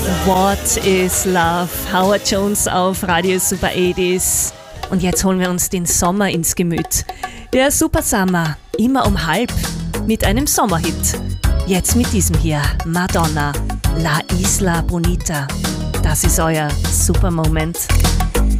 What is Love? Howard Jones auf Radio Super 80s. Und jetzt holen wir uns den Sommer ins Gemüt. Der Super Summer, immer um halb, mit einem Sommerhit. Jetzt mit diesem hier, Madonna, La Isla Bonita. Das ist euer Super Moment.